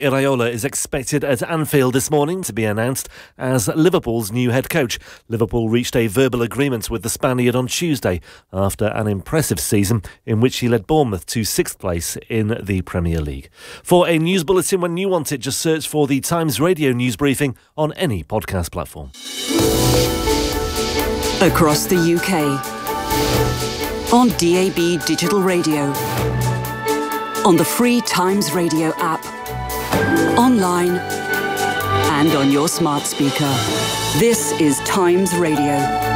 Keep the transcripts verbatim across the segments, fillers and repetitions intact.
Iraola is expected at Anfield this morning to be announced as Liverpool's new head coach. Liverpool reached a verbal agreement with the Spaniard on Tuesday after an impressive season in which he led Bournemouth to sixth place in the Premier League. For a news bulletin when you want it, just search for the Times Radio news briefing on any podcast platform. Across the U K, on D A B digital radio, on the free Times Radio app, online and on your smart speaker. This is Times Radio.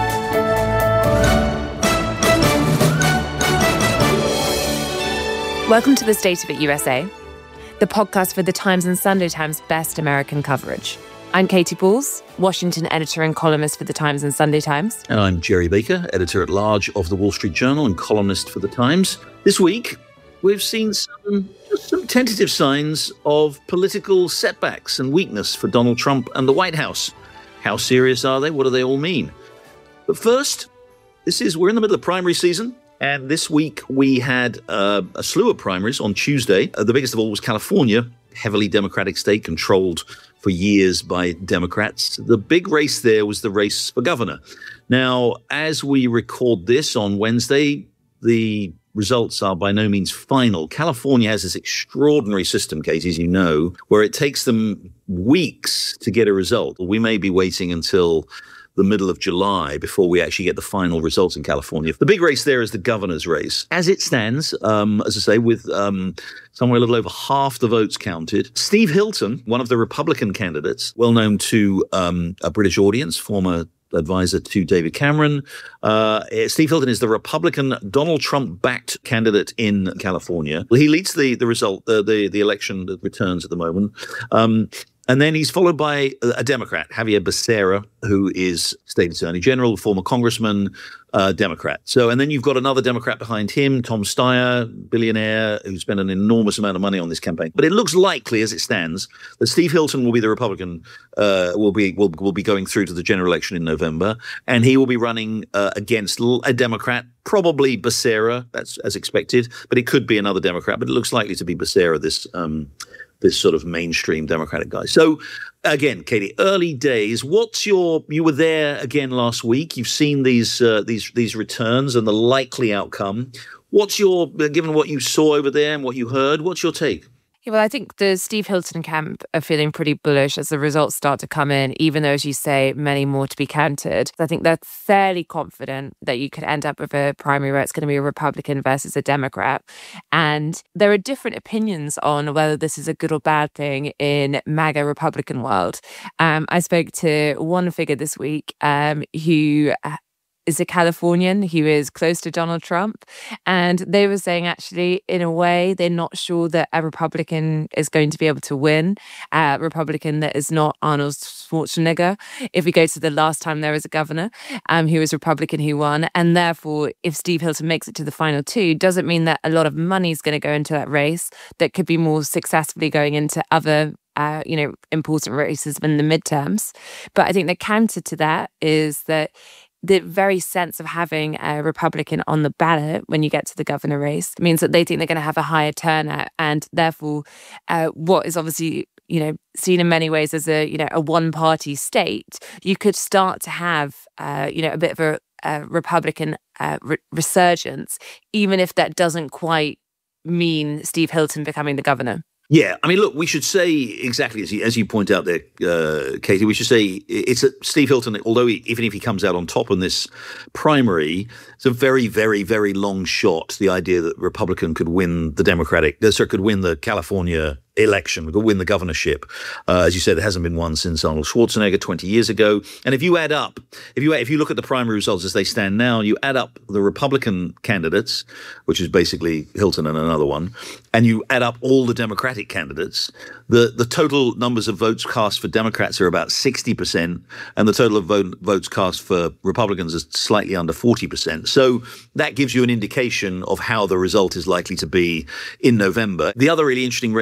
Welcome to the State of It U S A, the podcast for the Times and Sunday Times' best American coverage. I'm Katie Pauls, Washington editor and columnist for the Times and Sunday Times. And I'm Jerry Baker, editor-at-large of the Wall Street Journal and columnist for the Times. This week, we've seen some, some tentative signs of political setbacks and weakness for Donald Trump and the White House. How serious are they? What do they all mean? But first, this is we're in the middle of primary season, and this week we had uh, a slew of primaries on Tuesday. Uh, the biggest of all was California, heavily Democratic state controlled for years by Democrats. The big race there was the race for governor. Now, as we record this on Wednesday, the results are by no means final. California has this extraordinary system, Katie, as you know, where it takes them weeks to get a result. We may be waiting until the middle of July before we actually get the final results in California. The big race there is the governor's race. As it stands, um, as I say, with um, somewhere a little over half the votes counted, Steve Hilton, one of the Republican candidates, well known to um, a British audience, former advisor to David Cameron. Uh, Steve Hilton is the Republican Donald Trump-backed candidate in California. He leads the the result, uh, the the election that returns at the moment. Um, And then he's followed by a Democrat, Javier Becerra, who is state attorney general, former congressman, uh, Democrat. So, and then you've got another Democrat behind him, Tom Steyer, billionaire, who spent an enormous amount of money on this campaign. But it looks likely, as it stands, that Steve Hilton will be the Republican, uh, will be will will be going through to the general election in November, and he will be running uh, against a Democrat, probably Becerra. That's as expected, but it could be another Democrat. But it looks likely to be Becerra, this. Um, this sort of mainstream Democratic guy. So, again, Katie, early days. What's your? You were there again last week. You've seen these uh, these these returns and the likely outcome. What's your, given what you saw over there and what you heard, what's your take? Yeah, well, I think the Steve Hilton camp are feeling pretty bullish as the results start to come in, even though, as you say, many more to be counted. I think they're fairly confident that you could end up with a primary where it's going to be a Republican versus a Democrat. And there are different opinions on whether this is a good or bad thing in MAGA Republican world. Um, I spoke to one figure this week um, who is a Californian who is close to Donald Trump. And they were saying, actually, in a way, they're not sure that a Republican is going to be able to win, a Republican that is not Arnold Schwarzenegger. If we go to the last time there was a governor um, who was Republican who won, and therefore, if Steve Hilton makes it to the final two, doesn't mean that a lot of money is going to go into that race that could be more successfully going into other Uh, you know, important races in the midterms. But I think the counter to that is that the very sense of having a Republican on the ballot when you get to the governor race means that they think they're going to have a higher turnout, and therefore uh, what is obviously, you know, seen in many ways as a, you know, a one-party state, you could start to have, uh, you know, a bit of a, a Republican uh, re- resurgence, even if that doesn't quite mean Steve Hilton becoming the governor. Yeah, I mean, look, we should say exactly as you, as you point out there, uh, Katie, we should say it's a, Steve Hilton, although he, even if he comes out on top in this primary, it's a very, very, very long shot, the idea that Republican could win the Democratic, uh, sorry, could win the California election, could win the governorship. Uh, as you said, there hasn't been one since Arnold Schwarzenegger twenty years ago. And if you add up, if you if you look at the primary results as they stand now, you add up the Republican candidates, which is basically Hilton and another one, and you add up all the Democratic candidates, the, the total numbers of votes cast for Democrats are about sixty percent, and the total of vote, votes cast for Republicans is slightly under forty percent. So that gives you an indication of how the result is likely to be in November. The other really interesting race in California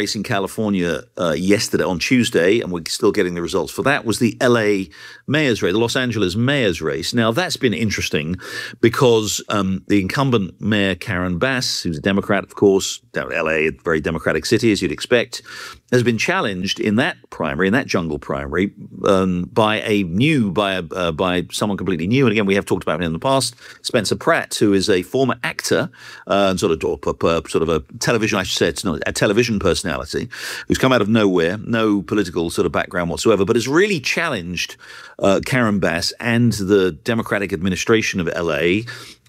California uh, yesterday, on Tuesday, and we're still getting the results for that, was the L A mayor's race, the Los Angeles mayor's race. Now, that's been interesting because um, the incumbent mayor, Karen Bass, who's a Democrat, of course, L A, a very democratic city, as you'd expect, has been challenged in that primary, in that jungle primary, um, by a new, by a, uh, by someone completely new. And again, we have talked about him in the past, Spencer Pratt, who is a former actor, uh, and sort of, uh, sort of a television, I should say, it's not a television personality, who's come out of nowhere, no political sort of background whatsoever, but has really challenged uh, Karen Bass and the Democratic administration of L A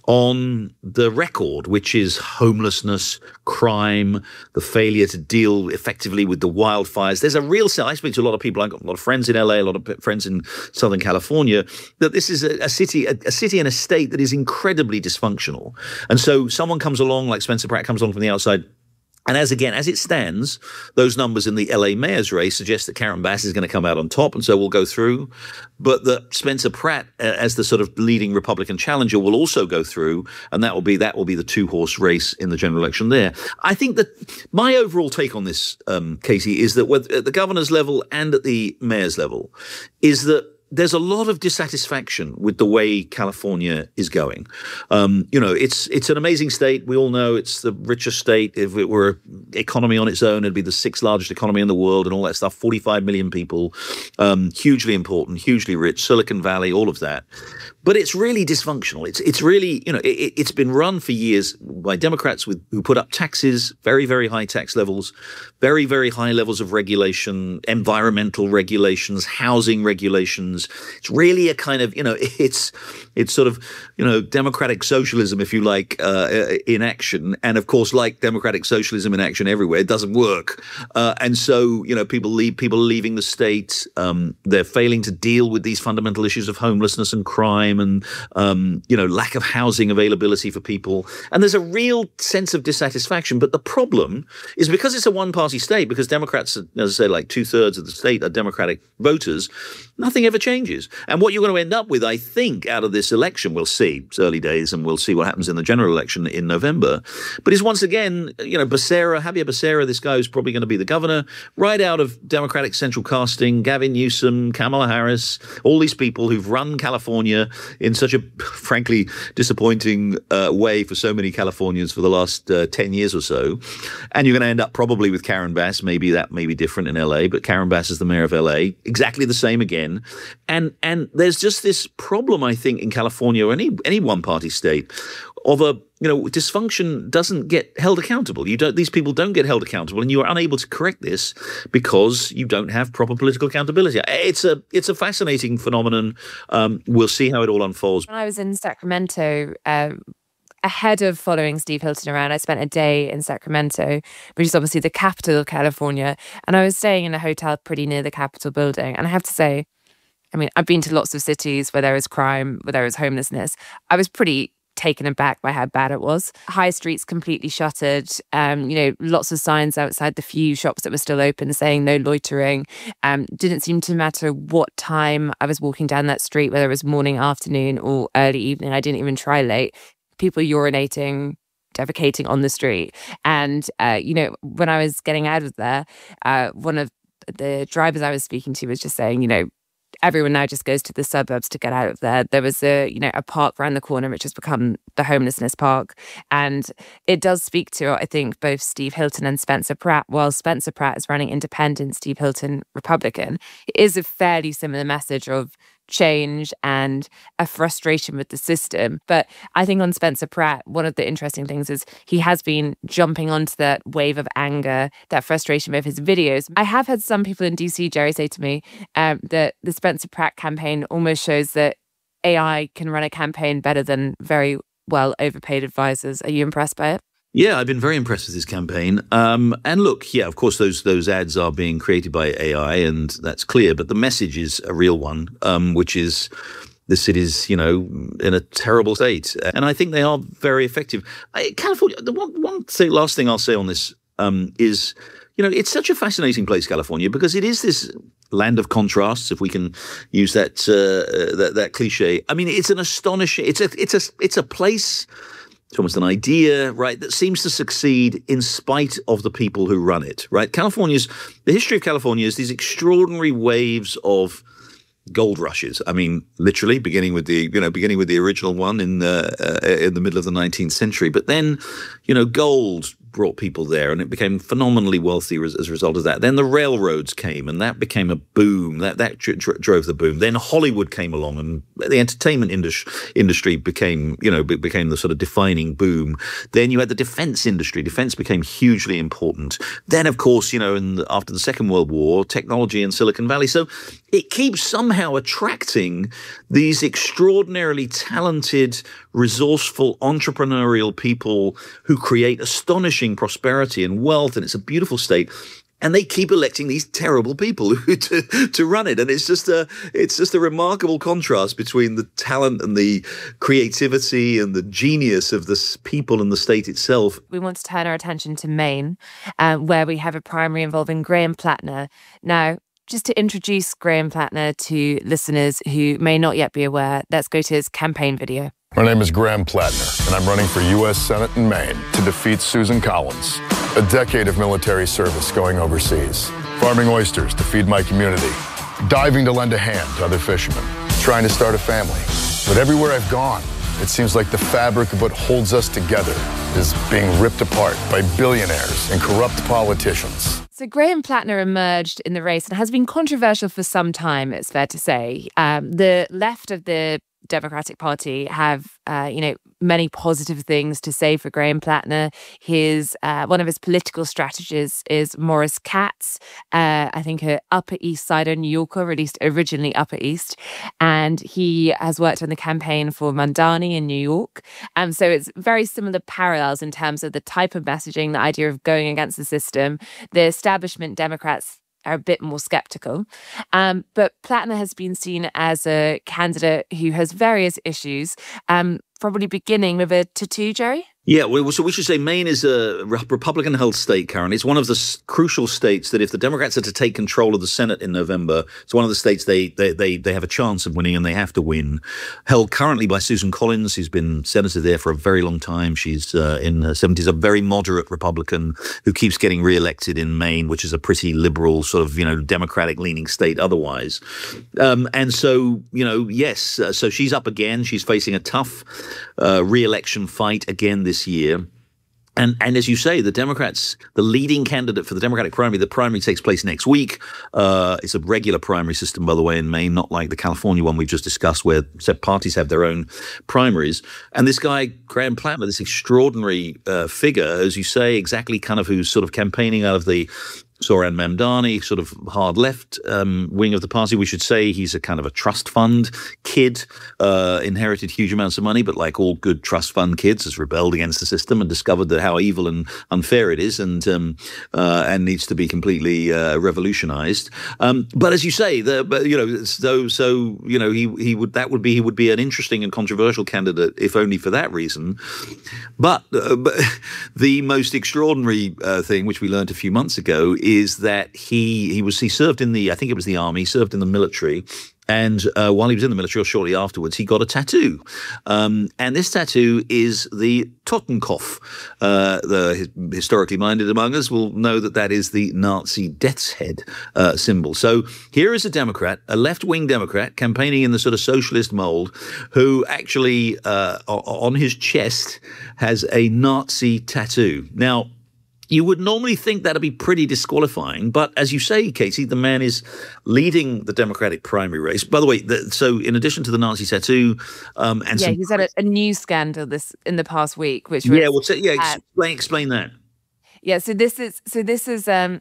on the record, which is homelessness, crime, the failure to deal effectively with the wildfires. There's a real sense, I speak to a lot of people, I've got a lot of friends in L A, a lot of friends in Southern California, that this is a, a city, a, a city and a state that is incredibly dysfunctional. And so someone comes along, like Spencer Pratt comes along from the outside, and as again, as it stands, those numbers in the L A mayor's race suggest that Karen Bass is going to come out on top, and so we'll go through. But that Spencer Pratt, uh, as the sort of leading Republican challenger, will also go through, and that will be that will be the two-horse race in the general election there. I think that my overall take on this, um, Katie, is that whether at the governor's level and at the mayor's level, is that there's a lot of dissatisfaction with the way California is going. Um, you know, it's it's an amazing state. We all know it's the richest state. If it were an economy on its own, it'd be the sixth largest economy in the world and all that stuff. forty-five million people, um, hugely important, hugely rich, Silicon Valley, all of that. But it's really dysfunctional. It's it's really, you know, it, it's been run for years by Democrats with who put up taxes, very, very high tax levels, very, very high levels of regulation, environmental regulations, housing regulations. It's really a kind of, you know, it's it's sort of, you know, democratic socialism, if you like, uh, in action. And of course, like democratic socialism in action everywhere, it doesn't work. Uh, and so, you know, people leave, people are leaving the state. Um, they're failing to deal with these fundamental issues of homelessness and crime and, um, you know, lack of housing availability for people. And there's a real sense of dissatisfaction. But the problem is because it's a one-party state, because Democrats, as I say, like two-thirds of the state are Democratic voters, nothing ever changes. And what you're going to end up with, I think, out of this election, we'll see. It's early days, and we'll see what happens in the general election in November. But is once again, you know, Becerra, Javier Becerra, this guy who's probably going to be the governor, right out of Democratic central casting, Gavin Newsom, Kamala Harris, all these people who've run California in such a, frankly, disappointing uh, way for so many Californians for the last uh, ten years or so. And you're going to end up probably with Karen Bass. Maybe that may be different in L A, but Karen Bass is the mayor of L A. Exactly the same again. And and there's just this problem, I think, in California or any any one-party state of a, you know, dysfunction doesn't get held accountable. You don't; these people don't get held accountable, and you are unable to correct this because you don't have proper political accountability. It's a it's a fascinating phenomenon. Um, we'll see how it all unfolds. When I was in Sacramento, um, ahead of following Steve Hilton around, I spent a day in Sacramento, which is obviously the capital of California, and I was staying in a hotel pretty near the Capitol building. And I have to say, I mean, I've been to lots of cities where there is crime, where there is homelessness. I was pretty taken aback by how bad it was. High streets completely shuttered. Um, you know, lots of signs outside the few shops that were still open saying no loitering. Um, didn't seem to matter what time I was walking down that street, whether it was morning, afternoon, or early evening. I didn't even try late. People urinating, defecating on the street. And, uh, you know, when I was getting out of there, uh, one of the drivers I was speaking to was just saying, you know, everyone now just goes to the suburbs to get out of there. There was a, you know, a park around the corner which has become the homelessness park. And it does speak to, I think, both Steve Hilton and Spencer Pratt. While Spencer Pratt is running independent, Steve Hilton Republican, it is a fairly similar message of change and a frustration with the system. But I think on Spencer Pratt, one of the interesting things is he has been jumping onto that wave of anger, that frustration with his videos. I have had some people in D C, Jerry, say to me um, that the Spencer Pratt campaign almost shows that A I can run a campaign better than very well overpaid advisors. Are you impressed by it? Yeah, I've been very impressed with this campaign. Um, and look, yeah, of course, those those ads are being created by A I, and that's clear. But the message is a real one, um, which is the city's, you know, in a terrible state. And I think they are very effective. I, California, the one, one thing, last thing I'll say on this um, is, you know, it's such a fascinating place, California, because it is this land of contrasts, if we can use that uh, that, that cliche. I mean, it's an astonishing. It's a it's a it's a place It's almost an idea, right, that seems to succeed in spite of the people who run it, right? California's, the history of California is these extraordinary waves of gold rushes. I mean, literally beginning with the, you know, beginning with the original one in the, uh, in the middle of the nineteenth century. But then, you know, gold brought people there, and it became phenomenally wealthy as, as a result of that. Then the railroads came, and that became a boom. That that dr- dr- drove the boom. Then Hollywood came along, and the entertainment indus- industry became, you know, be- became the sort of defining boom. Then you had the defense industry. Defense became hugely important. Then, of course, you know, in the, after the Second World War, technology in Silicon Valley. So it keeps somehow attracting these extraordinarily talented, resourceful, entrepreneurial people who create astonishing prosperity and wealth, and it's a beautiful state. And they keep electing these terrible people to to run it, and it's just a it's just a remarkable contrast between the talent and the creativity and the genius of the people and the state itself. We want to turn our attention to Maine, uh, where we have a primary involving Graham Plattner. Now, just to introduce Graham Plattner to listeners who may not yet be aware, let's go to his campaign video. My name is Graham Plattner, and I'm running for U S Senate in Maine to defeat Susan Collins. A decade of military service going overseas, farming oysters to feed my community, diving to lend a hand to other fishermen, trying to start a family. But everywhere I've gone, it seems like the fabric of what holds us together is being ripped apart by billionaires and corrupt politicians. So Graham Plattner emerged in the race and has been controversial for some time, it's fair to say. Um, the left of the Democratic Party have, uh, you know, many positive things to say for Graham Plattner. His uh, one of his political strategists is Maurice Katz, uh, I think an Upper East Sider New Yorker, released originally Upper East, and he has worked on the campaign for Mamdani in New York. Um, so it's very similar parallels in terms of the type of messaging, the idea of going against the system. The establishment Democrats are a bit more skeptical. Um, but Plattner has been seen as a candidate who has various issues, um, probably beginning with a tattoo, Jerry? Yeah, well, so we should say Maine is a Republican-held state, Karen. It's one of the s- crucial states that if the Democrats are to take control of the Senate in November, it's one of the states they they they, they have a chance of winning, and they have to win. Held currently by Susan Collins, who's been senator there for a very long time. She's uh, in her seventies, a very moderate Republican who keeps getting re-elected in Maine, which is a pretty liberal, sort of, you know, Democratic-leaning state otherwise. Um, and so, you know, yes, uh, so she's up again. She's facing a tough uh, re-election fight again this This year. And and as you say, the Democrats, the leading candidate for the Democratic primary, the primary takes place next week. Uh, it's a regular primary system, by the way, in Maine, not like the California one we've just discussed, where parties have their own primaries. And this guy, Graham Plattner, this extraordinary uh, figure, as you say, exactly kind of who's sort of campaigning out of the Zohran Mamdani, sort of hard left um, wing of the party. We should say he's a kind of a trust fund kid, uh, inherited huge amounts of money, but like all good trust fund kids, has rebelled against the system and discovered that how evil and unfair it is, and um, uh, and needs to be completely uh, revolutionized. Um, but as you say, the but, you know, so so you know he he would that would be he would be an interesting and controversial candidate if only for that reason. But, uh, but the most extraordinary uh, thing, which we learned a few months ago, is that he he was he served in the I think it was the army, he served in the military, and uh, while he was in the military or shortly afterwards, he got a tattoo, um, and this tattoo is the Totenkopf. Uh, the historically minded among us will know that that is the Nazi death's head uh, symbol. So here is a Democrat, a left-wing Democrat, campaigning in the sort of socialist mold, who actually uh, on his chest has a Nazi tattoo. Now, you would normally think that'd be pretty disqualifying, but as you say, Katie, the man is leading the Democratic primary race. By the way, the, so in addition to the Nazi tattoo, um, and yeah, some, he's had a, a news scandal this in the past week, which was, yeah, well, so, yeah, uh, explain, explain that. Yeah, so this is so this is um,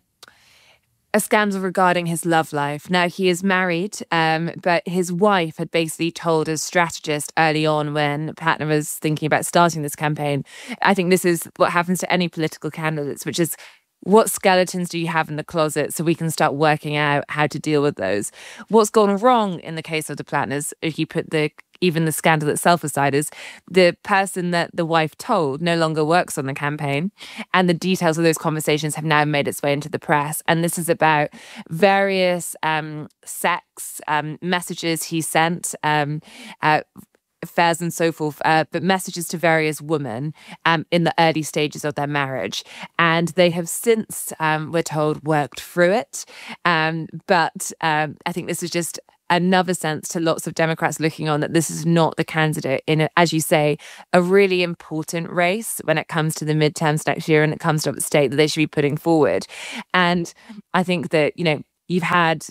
a scandal regarding his love life. Now, he is married, um, but his wife had basically told his strategist early on when Plattner was thinking about starting this campaign. I think this is what happens to any political candidates, which is, what skeletons do you have in the closet so we can start working out how to deal with those? What's gone wrong in the case of the Plattners, if you put the even the scandal itself aside, is the person that the wife told no longer works on the campaign, and the details of those conversations have now made its way into the press. And this is about various um, sex um, messages he sent, um, uh, affairs and so forth, uh, but messages to various women um, in the early stages of their marriage. And they have since, um, we're told, worked through it. Um, but um, I think this is just another sense to lots of Democrats looking on that this is not the candidate in, a, as you say, a really important race when it comes to the midterms next year and it comes to the state that they should be putting forward. And I think that, you know, you've had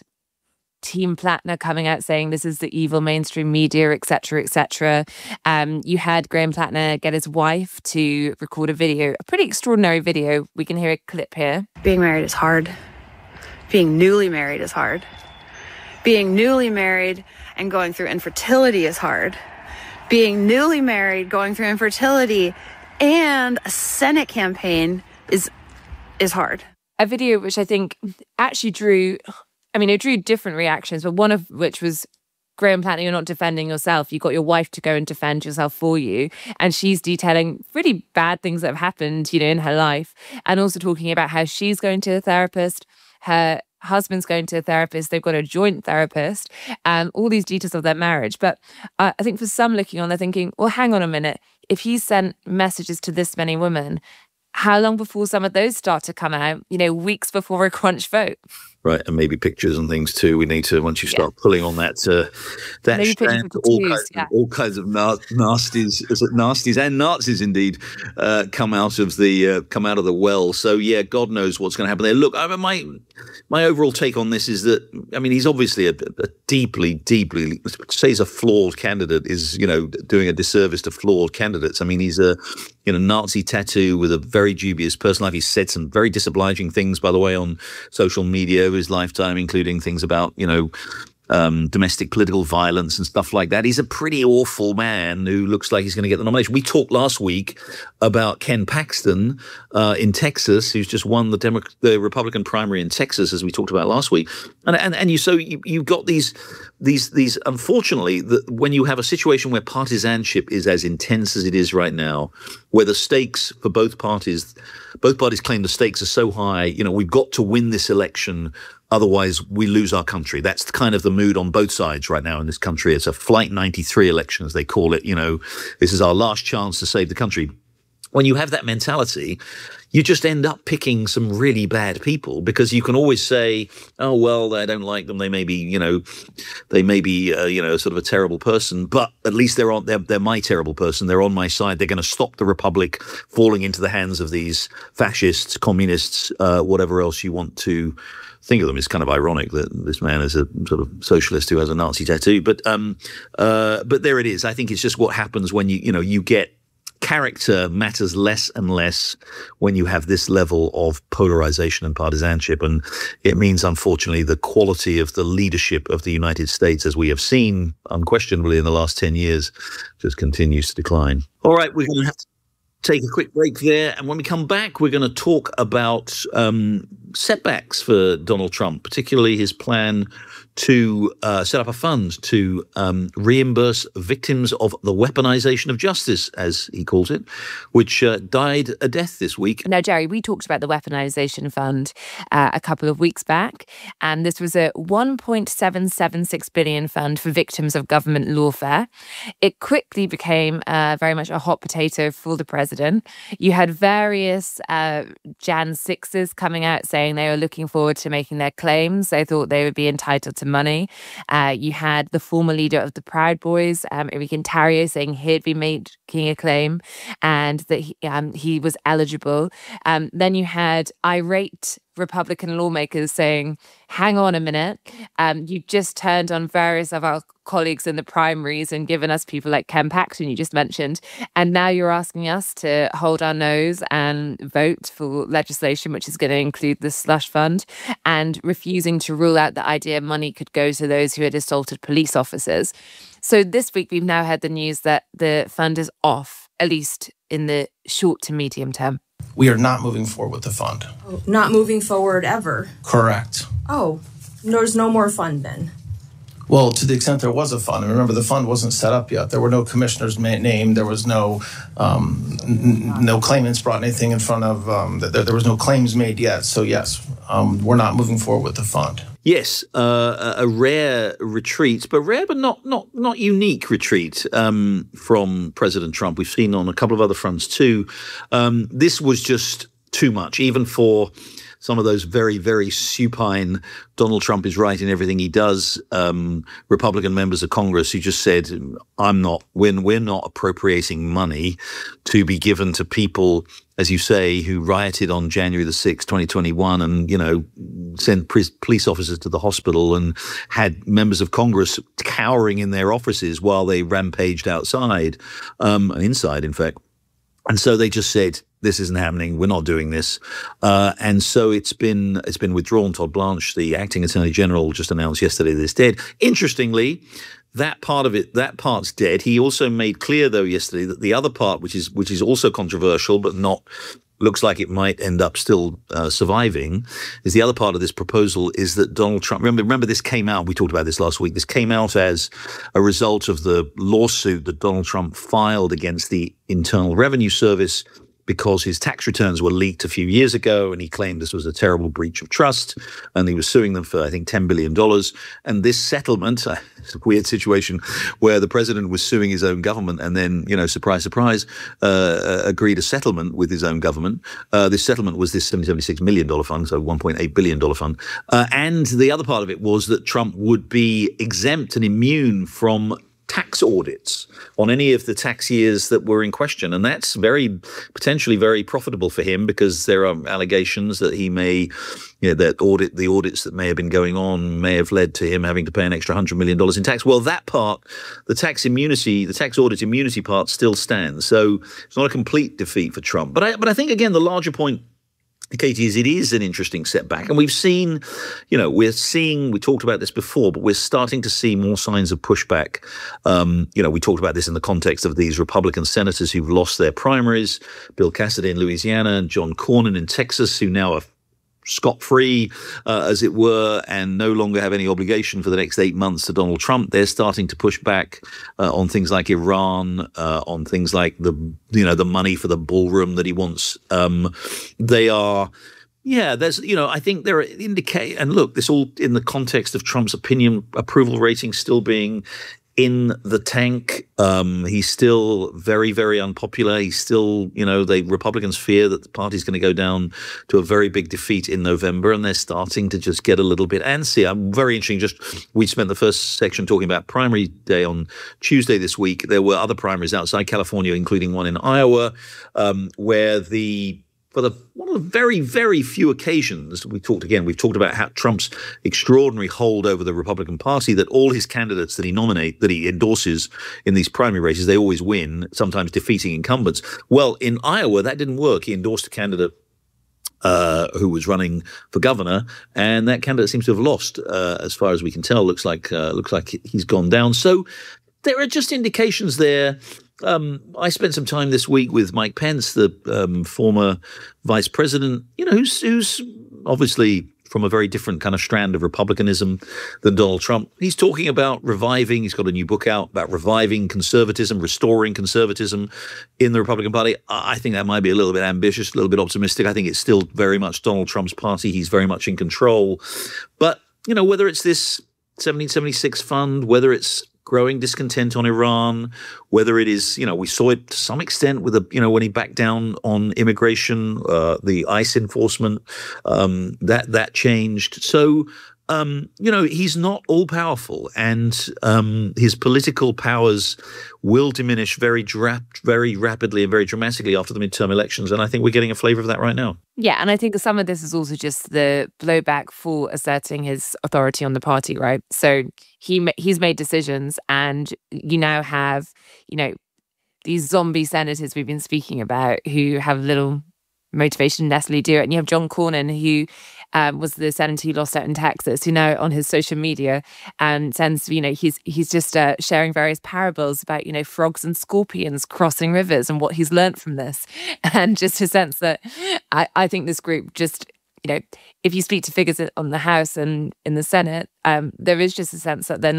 Team Plattner coming out saying this is the evil mainstream media, et cetera, et cetera. Um, you had Graham Plattner get his wife to record a video, a pretty extraordinary video. We can hear a clip here. Being married is hard. Being newly married is hard. Being newly married and going through infertility is hard. Being newly married, going through infertility, and a Senate campaign is is hard. A video which I think actually drew, I mean, it drew different reactions, but one of which was, Graham Plattner, you're not defending yourself. You got your wife to go and defend yourself for you. And she's detailing really bad things that have happened, you know, in her life. And also talking about how she's going to a therapist, her husband's going to a therapist, they've got a joint therapist, and all these details of their marriage. But uh, I think for some looking on, they're thinking, well, hang on a minute. If he sent messages to this many women, how long before some of those start to come out? You know, weeks before a crunch vote. Right, and maybe pictures and things too. We need to, once you start yeah. pulling on that, uh, that maybe strand, all, kinds, yeah. all kinds of na- nasties, nasties and Nazis indeed, uh, come out of the uh, come out of the well. So yeah, God knows what's going to happen there. Look, I mean, my my overall take on this is that, I mean, he's obviously a, a deeply, deeply, to say he's a flawed candidate is, you know, doing a disservice to flawed candidates. I mean, he's a you know Nazi tattoo with a very dubious personal life. He's said some very disobliging things, by the way, on social media over his lifetime, including things about, you know, um, domestic political violence and stuff like that. He's a pretty awful man who looks like he's going to get the nomination. We talked last week about Ken Paxton uh, in Texas, who's just won the Demo- the Republican primary in Texas, as we talked about last week. And and and you so you, you've got these these these. Unfortunately, the, when you have a situation where partisanship is as intense as it is right now, where the stakes for both parties, both parties claim the stakes are so high. You know, we've got to win this election. Otherwise, we lose our country. That's kind of the mood on both sides right now in this country. It's a Flight ninety-three election, as they call it. You know, this is our last chance to save the country. When you have that mentality, you just end up picking some really bad people, because you can always say, oh, well, I don't like them. They may be, you know, they may be, uh, you know, sort of a terrible person, but at least they're on, they're, they're my terrible person. They're on my side. They're going to stop the republic falling into the hands of these fascists, communists, uh, whatever else you want to think of them. It's kind of ironic that this man is a sort of socialist who has a Nazi tattoo, but um, uh, but there it is. I think it's just what happens when you, you know, you get character matters less and less when you have this level of polarization and partisanship. And it means, unfortunately, the quality of the leadership of the United States, as we have seen unquestionably in the last ten years, just continues to decline. All right, we're going to have to take a quick break there. And when we come back, we're going to talk about um, setbacks for Donald Trump, particularly his plan to uh, set up a fund to um, reimburse victims of the weaponization of justice, as he calls it, which uh, died a death this week. Now, Jerry, we talked about the weaponization fund uh, a couple of weeks back, and this was a one point seven seven six billion dollars fund for victims of government lawfare. It quickly became uh, very much a hot potato for the president. You had various uh, Jan sixes coming out saying they were looking forward to making their claims. They thought they would be entitled to money. Uh, you had the former leader of the Proud Boys, um, Enrique Tarrio, saying he'd be making a claim and that he, um, he was eligible. Um, then you had irate Republican lawmakers saying, hang on a minute, um, you just turned on various of our colleagues in the primaries and given us people like Ken Paxton, you just mentioned, and now you're asking us to hold our nose and vote for legislation which is going to include the slush fund, and refusing to rule out the idea money could go to those who had assaulted police officers. So this week we've now had the news that the fund is off, at least in the short to medium term. We are not moving forward with the fund. Oh, not moving forward ever? Correct. Oh, there's no more fund then? Well, to the extent there was a fund, and remember the fund wasn't set up yet. There were no commissioners ma- named. There was no um, n- no claimants brought anything in front of. Um, there, there was no claims made yet. So yes, um, we're not moving forward with the fund. Yes, uh, a rare retreat, but rare but not not not unique retreat um, from President Trump. We've seen on a couple of other fronts too. Um, this was just too much, even for some of those very, very supine, Donald Trump is right in everything he does, um, Republican members of Congress who just said, I'm not, we're, we're not appropriating money to be given to people, as you say, who rioted on January the sixth, twenty twenty-one and, you know, sent pre- police officers to the hospital and had members of Congress cowering in their offices while they rampaged outside, um, and inside, in fact. And so they just said, this isn't happening. We're not doing this. Uh, and so it's been it's been withdrawn. Todd Blanche, the acting attorney general, just announced yesterday that it's dead. Interestingly, that part of it, that part's dead. He also made clear, though, yesterday that the other part, which is which is also controversial, but not looks like it might end up still uh, surviving, is the other part of this proposal is that Donald Trump, remember, remember this came out, we talked about this last week, this came out as a result of the lawsuit that Donald Trump filed against the Internal Revenue Service because his tax returns were leaked a few years ago and he claimed this was a terrible breach of trust and he was suing them for, I think, ten billion dollars. And this settlement, uh, it's a weird situation where the president was suing his own government and then, you know, surprise, surprise, uh, agreed a settlement with his own government. Uh, this settlement was this seven hundred seventy-six million dollars fund, so one point eight billion dollars fund. Uh, and the other part of it was that Trump would be exempt and immune from tax audits on any of the tax years that were in question. And that's very, potentially very profitable for him because there are allegations that he may, you know, that audit, the audits that may have been going on may have led to him having to pay an extra one hundred million dollars in tax. Well, that part, the tax immunity, the tax audit immunity part still stands. So it's not a complete defeat for Trump. But I, but I think, again, the larger point, Katie, is it is an interesting setback. And we've seen, you know, we're seeing, we talked about this before, but we're starting to see more signs of pushback. Um, you know, we talked about this in the context of these Republican senators who've lost their primaries, Bill Cassidy in Louisiana and John Cornyn in Texas, who now are scot-free, uh, as it were, and no longer have any obligation for the next eight months to Donald Trump. They're starting to push back uh, on things like Iran, uh, on things like the, you know, the money for the ballroom that he wants. Um, they are, yeah, there's, you know, I think there are indicate, and look, this all in the context of Trump's opinion approval rating still being in the tank. Um, he's still very, very unpopular. He's still, you know, the Republicans fear that the party's going to go down to a very big defeat in November, and they're starting to just get a little bit antsy. I'm very interesting. Just we spent the first section talking about primary day on Tuesday this week. There were other primaries outside California, including one in Iowa, um, where the For the one of the very, very few occasions we talked again, we've talked about how Trump's extraordinary hold over the Republican Party, that all his candidates that he nominate, that he endorses in these primary races, they always win, sometimes defeating incumbents. Well, in Iowa, that didn't work. He endorsed a candidate uh, who was running for governor, and that candidate seems to have lost, uh, as far as we can tell. Looks like uh, looks like he's gone down. So there are just indications there. Um, I spent some time this week with Mike Pence, the um, former vice president, you know, who's, who's obviously from a very different kind of strand of republicanism than Donald Trump. He's talking about reviving, he's got a new book out about reviving conservatism, restoring conservatism in the Republican Party. I think that might be a little bit ambitious, a little bit optimistic. I think it's still very much Donald Trump's party. He's very much in control. But, you know, whether it's this seventeen seventy-six fund, whether it's growing discontent on Iran, whether it is, you know, we saw it to some extent with, a, you know, when he backed down on immigration, uh, the ICE enforcement, um, that that changed. So, um, you know, he's not all powerful, and um, his political powers will diminish very, dra- very rapidly and very dramatically after the midterm elections. And I think we're getting a flavor of that right now. Yeah, and I think some of this is also just the blowback for asserting his authority on the party, right? So he he's made decisions, and you now have, you know, these zombie senators we've been speaking about who have little motivation to necessarily do it. And you have John Cornyn, who um, was the senator who lost out in Texas, who now on his social media and sends, you know, he's he's just uh, sharing various parables about, you know, frogs and scorpions crossing rivers and what he's learned from this. And just a sense that I, I think this group just, you know, if you speak to figures on the House and in the Senate, um, there is just a sense that they're not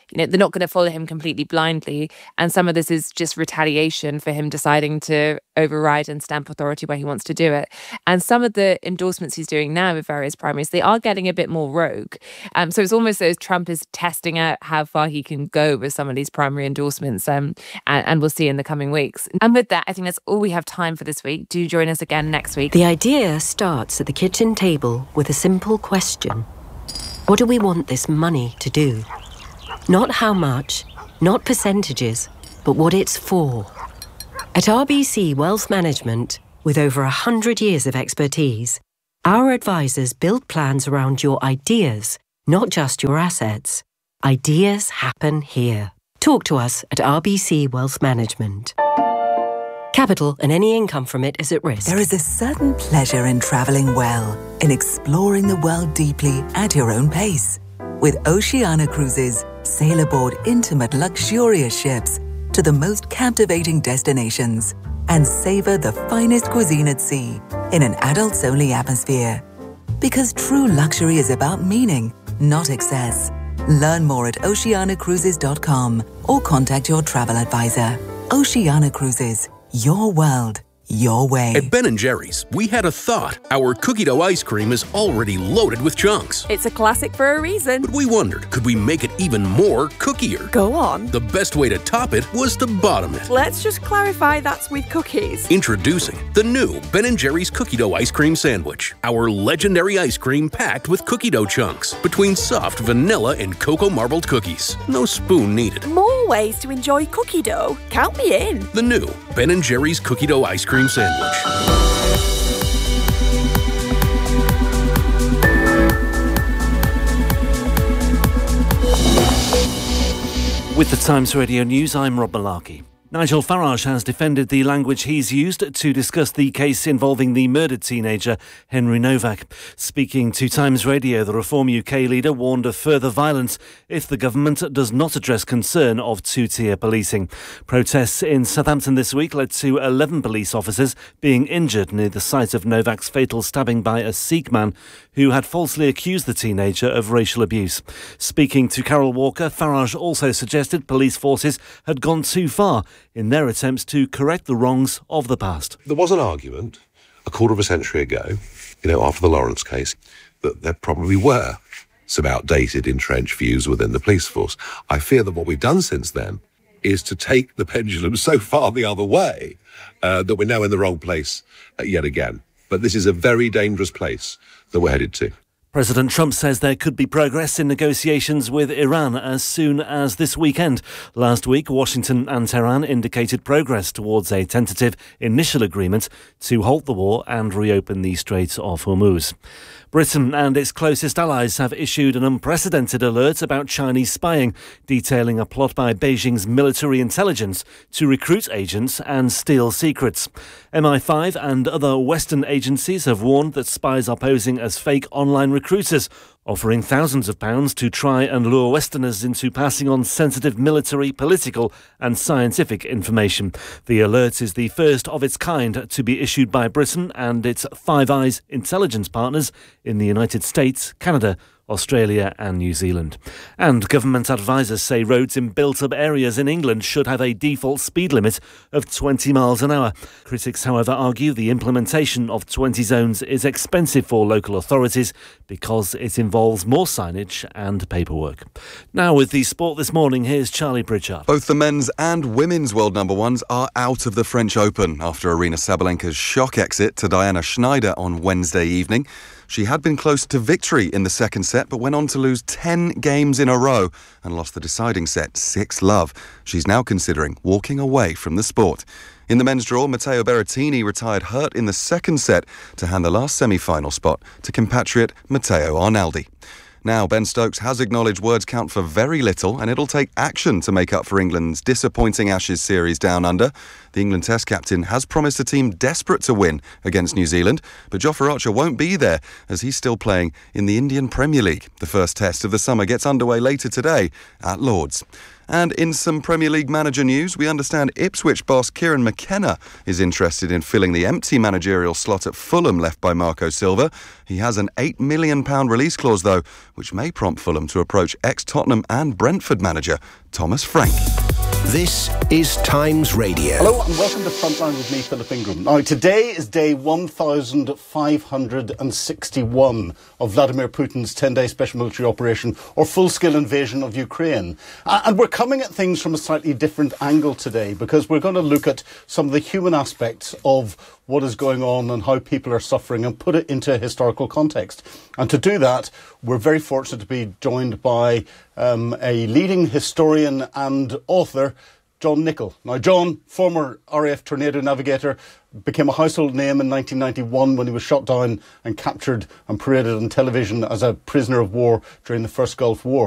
you know, they're not going to follow him completely blindly. And some of this is just retaliation for him deciding to override and stamp authority where he wants to do it. And some of the endorsements he's doing now with various primaries, they are getting a bit more rogue. Um, so it's almost as Trump is testing out how far he can go with some of these primary endorsements. Um, and, and we'll see in the coming weeks. And with that, I think that's all we have time for this week. Do join us again next week. The idea starts at the kitchen table with a simple question. What do we want this money to do? Not how much, not percentages, but what it's for. At R B C Wealth Management, with over one hundred years of expertise, our advisors build plans around your ideas, not just your assets. Ideas happen here. Talk to us at R B C Wealth Management. Capital and any income from it is at risk. There is a certain pleasure in travelling well, in exploring the world deeply at your own pace. With Oceania Cruises, sail aboard intimate, luxurious ships to the most captivating destinations and savour the finest cuisine at sea in an adults-only atmosphere. Because true luxury is about meaning, not excess. Learn more at oceania cruises dot com or contact your travel advisor. Oceania Cruises. Your world, your way. At Ben and Jerry's, we had a thought. Our cookie dough ice cream is already loaded with chunks. It's a classic for a reason. But we wondered, could we make it even more cookier? Go on. The best way to top it was to bottom it. Let's just clarify that's with cookies. Introducing the new Ben and Jerry's cookie dough ice cream sandwich. Our legendary ice cream packed with cookie dough chunks between soft vanilla and cocoa marbled cookies. No spoon needed. More ways to enjoy cookie dough. Count me in. The new Ben and Jerry's cookie dough ice cream sandwich. With the Times Radio News, I'm Rob Malarkey. Nigel Farage has defended the language he's used to discuss the case involving the murdered teenager Henry Novak. Speaking to Times Radio, the Reform U K leader warned of further violence if the government does not address concern of two-tier policing. Protests in Southampton this week led to eleven police officers being injured near the site of Novak's fatal stabbing by a Sikh man who had falsely accused the teenager of racial abuse. Speaking to Carol Walker, Farage also suggested police forces had gone too far in their attempts to correct the wrongs of the past. There was an argument a quarter of a century ago, you know, after the Lawrence case, that there probably were some outdated, entrenched views within the police force. I fear that what we've done since then is to take the pendulum so far the other way uh, that we're now in the wrong place uh, yet again. But this is a very dangerous place that we're headed to. President Trump says there could be progress in negotiations with Iran as soon as this weekend. Last week, Washington and Tehran indicated progress towards a tentative initial agreement to halt the war and reopen the Strait of Hormuz. Britain and its closest allies have issued an unprecedented alert about Chinese spying, detailing a plot by Beijing's military intelligence to recruit agents and steal secrets. M I five and other Western agencies have warned that spies are posing as fake online recruiters, offering thousands of pounds to try and lure Westerners into passing on sensitive military, political and scientific information. The alert is the first of its kind to be issued by Britain and its Five Eyes intelligence partners in the United States, Canada, Australia and New Zealand. And government advisers say roads in built-up areas in England should have a default speed limit of twenty miles an hour. Critics, however, argue the implementation of twenty zones is expensive for local authorities because it involves more signage and paperwork. Now with the sport this morning, here's Charlie Pritchard. Both the men's and women's world number ones are out of the French Open after Aryna Sabalenka's shock exit to Diana Schneider on Wednesday evening. She had been close to victory in the second set, but went on to lose ten games in a row and lost the deciding set six love. She's now considering walking away from the sport. In the men's draw, Matteo Berrettini retired hurt in the second set to hand the last semi-final spot to compatriot Matteo Arnaldi. Now, Ben Stokes has acknowledged words count for very little and it'll take action to make up for England's disappointing Ashes series down under. The England Test captain has promised a team desperate to win against New Zealand, but Jofra Archer won't be there as he's still playing in the Indian Premier League. The first test of the summer gets underway later today at Lord's. And in some Premier League manager news, we understand Ipswich boss Kieran McKenna is interested in filling the empty managerial slot at Fulham left by Marco Silva. He has an eight million pounds release clause, though, which may prompt Fulham to approach ex-Tottenham and Brentford manager Thomas Frank. This is Times Radio. Hello and welcome to Frontline with me, Philip Ingram. Now, today is day one thousand five hundred sixty-one of Vladimir Putin's ten-day special military operation or full-scale invasion of Ukraine. Uh, and we're coming at things from a slightly different angle today because we're going to look at some of the human aspects of what is going on and how people are suffering and put it into a historical context. And to do that, we're very fortunate to be joined by um, a leading historian and author, John Nichol. Now, John, former R A F Tornado navigator, became a household name in nineteen ninety-one when he was shot down and captured and paraded on television as a prisoner of war during the First Gulf War.